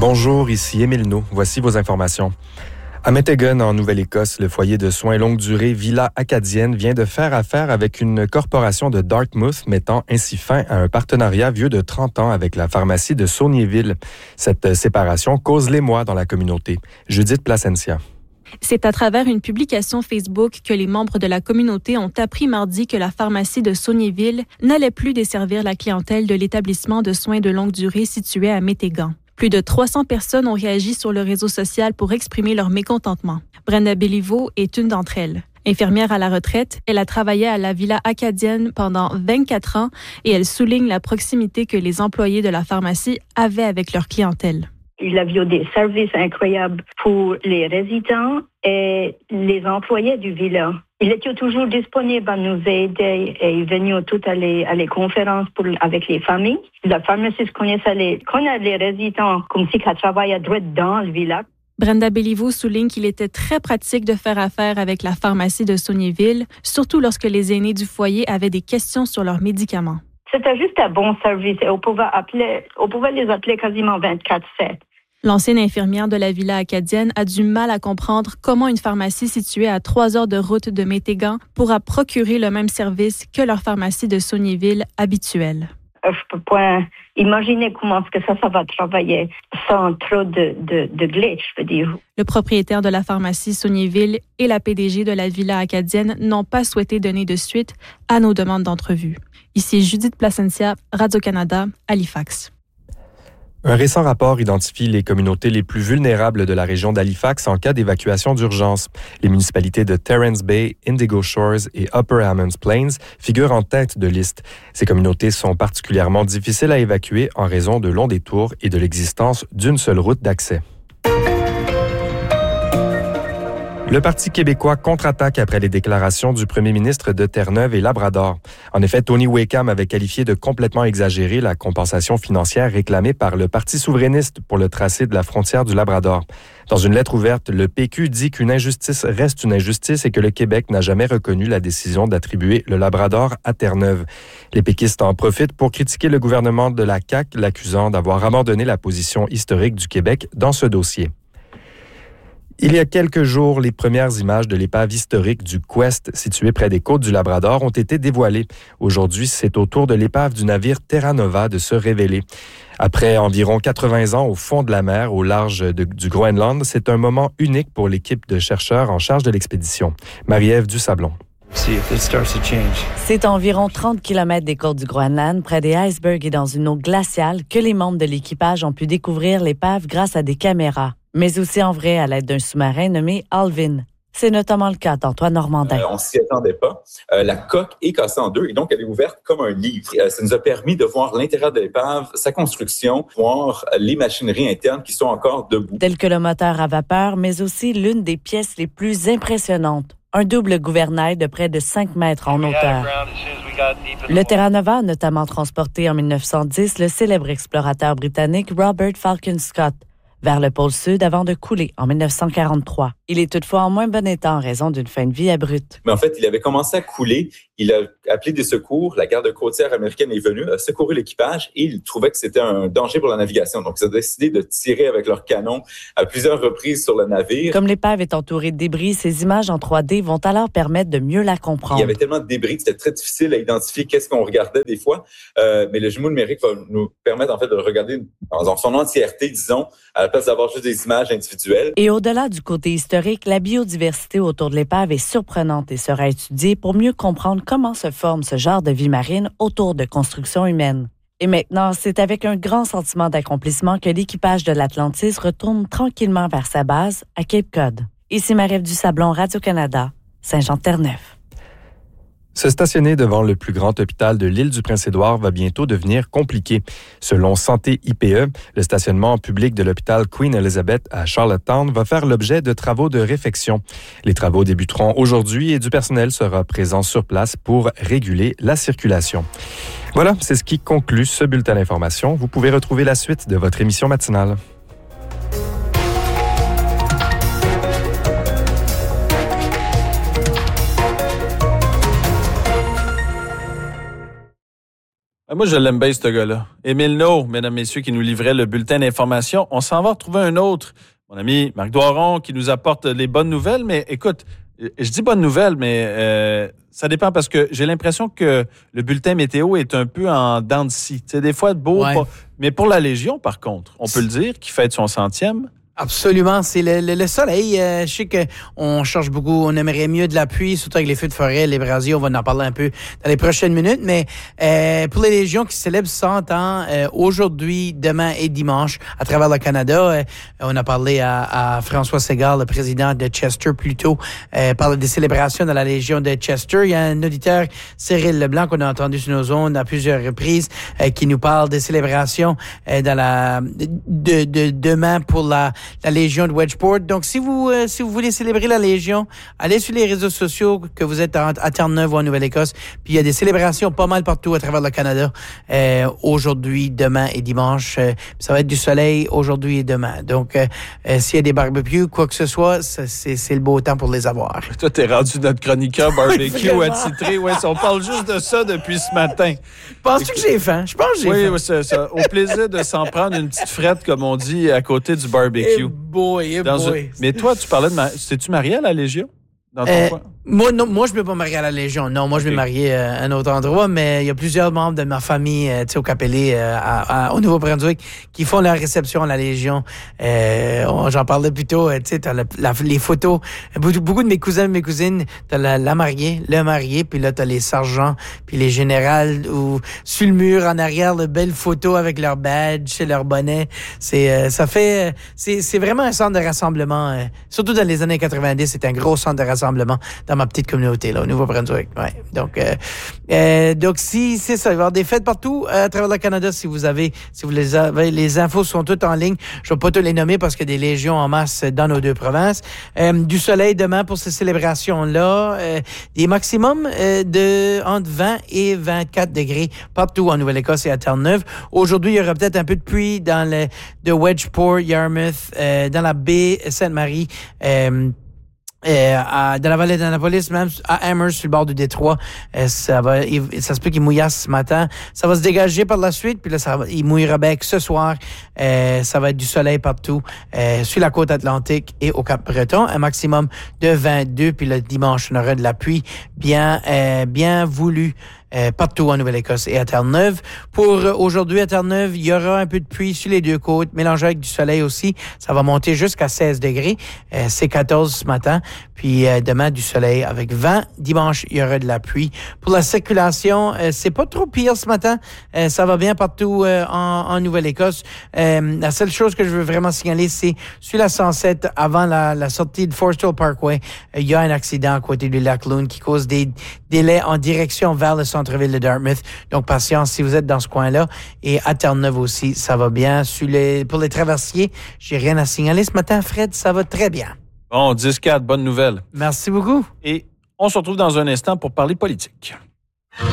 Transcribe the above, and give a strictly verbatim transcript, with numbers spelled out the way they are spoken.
Bonjour, ici Émile No. Voici vos informations. À Métégon, en Nouvelle-Écosse, le foyer de soins longue durée Villa Acadienne vient de faire affaire avec une corporation de Dartmouth, mettant ainsi fin à un partenariat vieux de trente ans avec la pharmacie de Saulniéville. Cette séparation cause l'émoi dans la communauté. Judith Placencia. C'est à travers une publication Facebook que les membres de la communauté ont appris mardi que la pharmacie de Saulniéville n'allait plus desservir la clientèle de l'établissement de soins de longue durée situé à Métégon. Plus de trois cents personnes ont réagi sur le réseau social pour exprimer leur mécontentement. Brenda Béliveau est une d'entre elles. Infirmière à la retraite, elle a travaillé à la Villa Acadienne pendant vingt-quatre ans et elle souligne la proximité que les employés de la pharmacie avaient avec leur clientèle. Il a eu des services incroyables pour les résidents et les employés du villa. Il était toujours disponible à nous aider et il venait tout à les, à les conférences pour, avec les familles. La pharmaciste connaissait les, connaît les résidents comme si elle travaillait droit dans le villa. Brenda Béliveau souligne qu'il était très pratique de faire affaire avec la pharmacie de Saulniéville, surtout lorsque les aînés du foyer avaient des questions sur leurs médicaments. C'était juste un bon service et on pouvait, appeler, on pouvait les appeler quasiment vingt-quatre sept. L'ancienne infirmière de la Villa Acadienne a du mal à comprendre comment une pharmacie située à trois heures de route de Métégon pourra procurer le même service que leur pharmacie de Saulniéville habituelle. Je ne peux pas imaginer comment est-ce que ça, ça va travailler sans trop de, de, de glitch, je veux dire. Le propriétaire de la pharmacie Saulniéville et la P D G de la Villa Acadienne n'ont pas souhaité donner de suite à nos demandes d'entrevue. Ici Judith Placencia, Radio-Canada, Halifax. Un récent rapport identifie les communautés les plus vulnérables de la région d'Halifax en cas d'évacuation d'urgence. Les municipalités de Terrence Bay, Indigo Shores et Upper Hammonds Plains figurent en tête de liste. Ces communautés sont particulièrement difficiles à évacuer en raison de longs détours et de l'existence d'une seule route d'accès. Le Parti québécois contre-attaque après les déclarations du premier ministre de Terre-Neuve et Labrador. En effet, Tony Wakeham avait qualifié de complètement exagérée la compensation financière réclamée par le Parti souverainiste pour le tracé de la frontière du Labrador. Dans une lettre ouverte, le P Q dit qu'une injustice reste une injustice et que le Québec n'a jamais reconnu la décision d'attribuer le Labrador à Terre-Neuve. Les péquistes en profitent pour critiquer le gouvernement de la C A Q, l'accusant d'avoir abandonné la position historique du Québec dans ce dossier. Il y a quelques jours, les premières images de l'épave historique du Quest, située près des côtes du Labrador, ont été dévoilées. Aujourd'hui, c'est au tour de l'épave du navire Terra Nova de se révéler. Après environ quatre-vingts ans au fond de la mer, au large de, du Groenland, c'est un moment unique pour l'équipe de chercheurs en charge de l'expédition. Marie-Ève Dusablon. C'est à environ trente kilomètres des côtes du Groenland, près des icebergs et dans une eau glaciale, que les membres de l'équipage ont pu découvrir l'épave grâce à des caméras, mais aussi en vrai à l'aide d'un sous-marin nommé Alvin. C'est notamment le cas d'Antoine Normandin. Euh, on s'y attendait pas. Euh, la coque est cassée en deux et donc elle est ouverte comme un livre. Euh, ça nous a permis de voir l'intérieur de l'épave, sa construction, voir les machineries internes qui sont encore debout. Tel que le moteur à vapeur, mais aussi l'une des pièces les plus impressionnantes. Un double gouvernail de près de cinq mètres en hauteur. Le Terra Nova a notamment transporté en mille neuf cent dix le célèbre explorateur britannique Robert Falcon Scott vers le pôle Sud avant de couler en mille neuf cent quarante-trois. Il est toutefois en moins bon état en raison d'une fin de vie abrupte. Mais en fait, il avait commencé à couler. Il a appelé des secours. La garde côtière américaine est venue, a secouru l'équipage et il trouvait que c'était un danger pour la navigation. Donc, ils ont décidé de tirer avec leurs canons à plusieurs reprises sur le navire. Comme l'épave est entourée de débris, ces images en trois D vont alors permettre de mieux la comprendre. Il y avait tellement de débris que c'était très difficile à identifier qu'est-ce qu'on regardait des fois. Euh, mais le jumeau numérique va nous permettre en fait de le regarder dans son entièreté, disons, à la place d'avoir juste des images individuelles. Et au-delà du côté historique, la biodiversité autour de l'épave est surprenante et sera étudiée pour mieux comprendre comment se forme ce genre de vie marine autour de constructions humaines. Et maintenant, c'est avec un grand sentiment d'accomplissement que l'équipage de l'Atlantis retourne tranquillement vers sa base à Cape Cod. Ici Marie-Ève Dusablon, Radio-Canada, Saint-Jean-de-Terre-Neuve. Se stationner devant le plus grand hôpital de l'île du Prince-Édouard va bientôt devenir compliqué. Selon Santé I P E, le stationnement public de l'hôpital Queen Elizabeth à Charlottetown va faire l'objet de travaux de réfection. Les travaux débuteront aujourd'hui et du personnel sera présent sur place pour réguler la circulation. Voilà, c'est ce qui conclut ce bulletin d'information. Vous pouvez retrouver la suite de votre émission matinale. Moi, je l'aime bien, ce gars-là. Émile No, mesdames, messieurs, qui nous livrait le bulletin d'information. On s'en va retrouver un autre. Mon ami Marc Doiron, qui nous apporte les bonnes nouvelles. Mais écoute, je dis bonnes nouvelles, mais euh, ça dépend parce que j'ai l'impression que le bulletin météo est un peu en dents de scie. Tu sais, des fois, beau, ouais. pas... mais pour la Légion, par contre, on peut le dire, qui fête son centième. Absolument, c'est le, le, le soleil. Euh, je sais qu'on cherche beaucoup, on aimerait mieux de la pluie, surtout avec les feux de forêt, les brasiers, on va en parler un peu dans les prochaines minutes. Mais euh, pour les Légions qui célèbrent cent ans, euh, aujourd'hui, demain et dimanche, à travers le Canada, euh, on a parlé à, à François Segal, le président de Chester, plus tôt, euh, parle des célébrations dans la Légion de Chester. Il y a un auditeur, Cyril Leblanc, qu'on a entendu sur nos ondes à plusieurs reprises, euh, qui nous parle des célébrations euh, dans la de, de demain pour la la Légion de Wedgeport. Donc, si vous euh, si vous voulez célébrer la Légion, allez sur les réseaux sociaux, que vous êtes à, à Terre-Neuve ou en Nouvelle-Écosse. Puis, il y a des célébrations pas mal partout à travers le Canada. Euh, aujourd'hui, demain et dimanche. Euh, ça va être du soleil aujourd'hui et demain. Donc, euh, euh, s'il y a des barbecues, quoi que ce soit, ça, c'est, c'est le beau temps pour les avoir. Toi, t'es rendu notre chroniqueur barbecue oui, attitré. Ouais, on parle juste de ça depuis ce matin. Penses-tu que j'ai faim? Je pense que j'ai oui, faim. Oui, c'est ça. Au plaisir de s'en prendre une petite frette, comme on dit, à côté du barbecue. Hey boy, hey boy. Une... Mais toi, tu parlais de... Ma... T'es-tu marié à la Légion? Dans ton euh, coin? Moi, non, moi, je ne vais pas marier à la Légion. Non, moi, je vais okay. marier euh, à un autre endroit, mais il y a plusieurs membres de ma famille, euh, tu sais, au Capelé, euh, à, à, au Nouveau-Brunswick, qui font leur réception à la Légion. Euh, on, j'en parlais plus tôt, euh, tu sais, t'as la, la, les photos. Beaucoup, beaucoup de mes cousins et mes cousines, t'as la, la mariée, le marié, puis là, t'as les sergents, puis les générales, ou sur le mur, en arrière, de belles photos avec leur badge, leur bonnet. C'est, euh, ça fait, euh, c'est, c'est vraiment un centre de rassemblement. Euh, surtout dans les années quatre-vingt-dix, c'était un gros centre de rassemblement dans ma petite communauté, là, au Nouveau-Brunswick. Ouais. Donc, euh, euh, donc, si, c'est ça. Il va y avoir des fêtes partout euh, à travers le Canada. Si vous avez, si vous les avez, les infos sont toutes en ligne. Je vais pas tous les nommer parce qu'il y a des légions en masse dans nos deux provinces. Euh, du soleil demain pour ces célébrations-là. Euh, des maximums euh, de entre vingt et vingt-quatre degrés partout en Nouvelle-Écosse et à Terre-Neuve. Aujourd'hui, il y aura peut-être un peu de pluie dans le, de Wedgeport, Yarmouth, euh, dans la baie Sainte-Marie, euh, Euh, à, dans la vallée d'Annapolis, même à Amherst, sur le bord du détroit, euh, ça va, il, ça se peut qu'il mouillasse ce matin. Ça va se dégager par la suite, puis là, ça va, il mouillera bec ce soir. Euh, ça va être du soleil partout, euh, sur la côte atlantique et au Cap-Breton. Un maximum de vingt-deux, puis le dimanche, on aura de la pluie bien, euh, bien voulue. Euh, partout en Nouvelle-Écosse et à Terre-Neuve. Pour euh, aujourd'hui à Terre-Neuve, il y aura un peu de pluie sur les deux côtes, mélangé avec du soleil aussi. Ça va monter jusqu'à seize degrés. Euh, c'est quatorze ce matin. Puis euh, demain, du soleil avec vingt. Dimanche, il y aura de la pluie. Pour la circulation, euh, c'est pas trop pire ce matin. Euh, ça va bien partout euh, en, en Nouvelle-Écosse. Euh, la seule chose que je veux vraiment signaler, c'est sur la cent sept, avant la, la sortie de Forest Hill Parkway, euh, il y a un accident à côté du lac Loon qui cause des délais en direction vers le centre ville de Dartmouth. Donc, patience si vous êtes dans ce coin-là. Et à Terre-Neuve aussi, ça va bien. Sur les, pour les traversiers, j'ai rien à signaler ce matin, Fred. Ça va très bien. Bon, dix quatre, bonne nouvelle. Merci beaucoup. Et on se retrouve dans un instant pour parler politique.